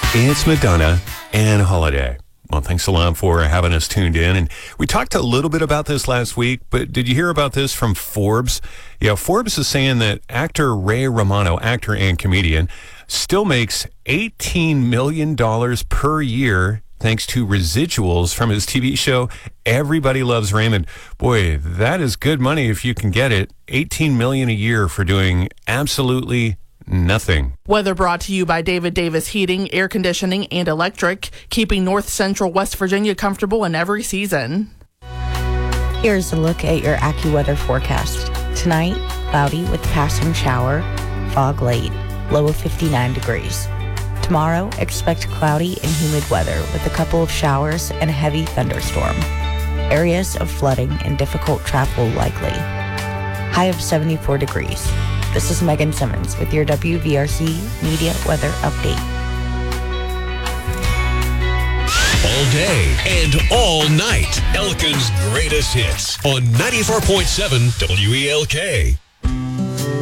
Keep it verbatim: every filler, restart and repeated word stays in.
It's Madonna and Holiday. Well, thanks a lot for having us tuned in. And we talked a little bit about this last week, but did you hear about this from Forbes? Yeah, Forbes is saying that actor Ray Romano, actor and comedian, still makes eighteen million dollars per year thanks to residuals from his T V show Everybody Loves Raymond. Boy, that is good money if you can get it. eighteen million dollars a year for doing absolutely nothing. Weather brought to you by David Davis Heating, Air Conditioning, and Electric, keeping North Central West Virginia comfortable in every season. Here's a look at your AccuWeather forecast. Tonight, cloudy with passing shower, fog late, low of fifty-nine degrees. Tomorrow, expect cloudy and humid weather with a couple of showers and a heavy thunderstorm. Areas of flooding and difficult travel likely. High of seventy-four degrees. This is Megan Simmons with your W V R C Media Weather Update. All day and all night, Elkin's greatest hits on ninety-four point seven W E L K.